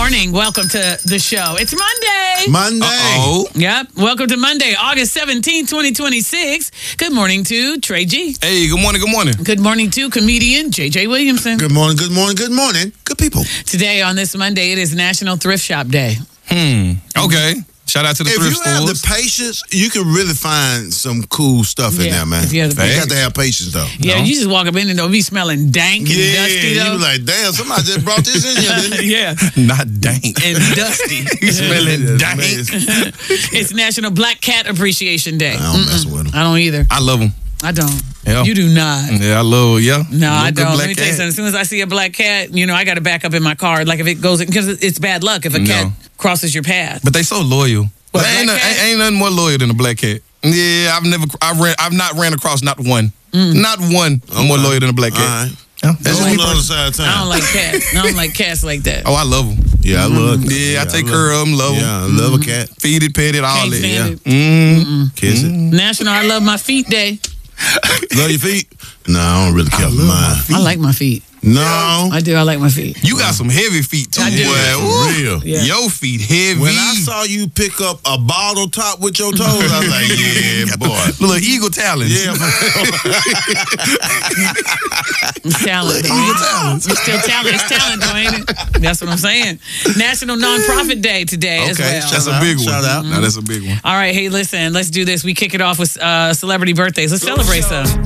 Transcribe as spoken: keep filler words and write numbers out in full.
morning. Welcome to the show. It's Monday. Monday. Uh-oh. Yep. Welcome to Monday, August seventeenth, twenty twenty-six. Good morning to Trey G. Hey, good morning, good morning. Good morning to comedian J J Williamson. Good morning, good morning, good morning. Good people. Today on this Monday, it is National Thrift Shop Day. Hmm. Okay. Shout out to the If thrift you have stores. the patience, you can really find some cool stuff in Yeah, there, man. if you have the You patience. got to have patience, though. Yeah, No. you just walk up in and don't be smelling dank and Yeah, dusty, you though. be like, damn, somebody just brought this in here, didn't they? Yeah, Not dank. and dusty. You smelling dank. Man, It's National Black Cat Appreciation Day. I don't mess with them. I don't either. I love them. I don't. Yeah. You do not. Yeah, I love, yeah. No, I Love the don't. black Let me tell you cat. something. As soon as I see a black cat, you know, I got to back up in my car. Like if it goes, because it's bad luck if a No. cat crosses your path. But they so loyal. What, ain't, black no- cat? ain't, ain't nothing more loyal than a black cat. Yeah, I've never, I've ran, I've not ran across not one, not one more loyal than a black cat. All right. Yeah, That's that's on just me the other personally. side of I don't town. like cats. I don't like cats like that. Oh, I love them. Yeah, I love it. Yeah, I take love care of them, love them. Yeah, I love a cat. Feed it, pet it, all Can't that. stand Yeah. it. Mm. Kiss it. National I Love My Feet Day. Love your feet? No, I don't really care for mine. I like my feet. No. I do. I like my feet. You got some heavy feet too, I do. boy. Yeah, Ooh. for real. Yeah. Your feet heavy. When I saw you pick up a bottle top with your toes, I was like, yeah, boy. little eagle talons. Yeah, It's talent. though. It's still talent. It's talent, though, ain't it? That's what I'm saying. National Nonprofit Day today as Okay, well. That's Shout a out, big one. shout out. Now that's a big one. All right, hey, listen, let's do this. We kick it off with uh, celebrity birthdays. Let's celebrate some.